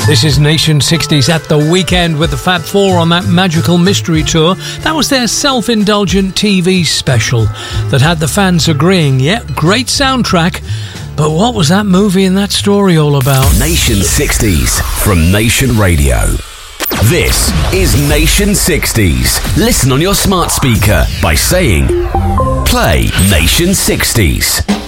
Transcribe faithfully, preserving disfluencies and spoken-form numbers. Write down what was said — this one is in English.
This is Nation sixties at the weekend with the Fab Four on that magical mystery tour. That was their self-indulgent T V special that had the fans agreeing, yeah, great soundtrack, but what was that movie and that story all about? Nation sixties from Nation Radio. This is Nation sixties. Listen on your smart speaker by saying, play Nation sixties.